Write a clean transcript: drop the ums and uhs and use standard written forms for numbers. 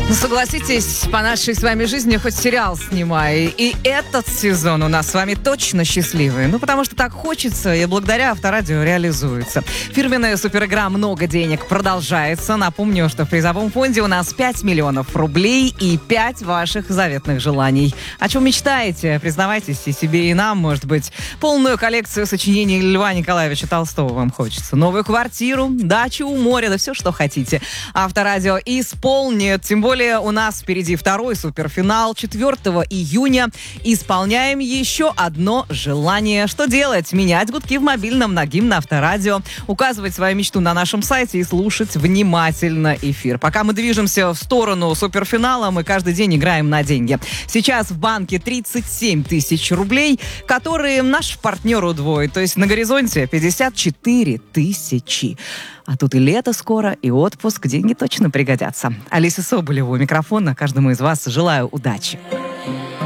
Ну, согласитесь, по нашей с вами жизни хоть сериал снимай. И этот сезон у нас с вами точно счастливый. Ну, потому что так хочется, и благодаря Авторадио реализуется. Фирменная суперигра «Много денег» продолжается. Напомню, что в призовом фонде у нас 5 миллионов рублей и 5 ваших заветных желаний. О чем мечтаете? Признавайтесь и себе, и нам, может быть. Полную коллекцию сочинений Льва Николаевича Толстого вам хочется. Новую квартиру, дачу у моря, да все, что хотите. Авторадио исполнит. Тем более у нас впереди второй суперфинал 4 июня. Исполняем еще одно желание. Что делать? Менять гудки в мобильном на гимн Авторадио, указывать свою мечту на нашем сайте и слушать внимательно эфир. Пока мы движемся в сторону суперфинала, мы каждый день играем на деньги. Сейчас в банке 37 тысяч рублей, которые наш партнер удвоит. То есть на горизонте 54 тысячи. А тут и лето скоро, и отпуск. Деньги точно пригодятся. Алиса Соболева у микрофона. Каждому из вас желаю удачи.